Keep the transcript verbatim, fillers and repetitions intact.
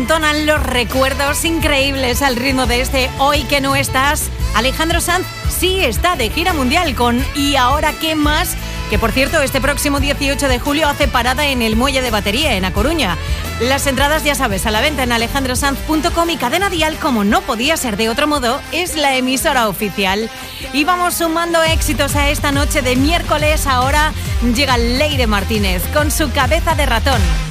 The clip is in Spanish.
amontonan los recuerdos increíbles al ritmo de este Hoy que no estás. Alejandro Sanz sí está de gira mundial con ¿Y ahora qué más? Que por cierto, este próximo dieciocho de julio hace parada en el Muelle de Batería, en A Coruña. Las entradas, ya sabes, a la venta en alejandro sanz punto com, y Cadena Dial, como no podía ser de otro modo, es la emisora oficial. Y vamos sumando éxitos a esta noche de miércoles. Ahora llega Leire Martínez con su Cabeza de ratón.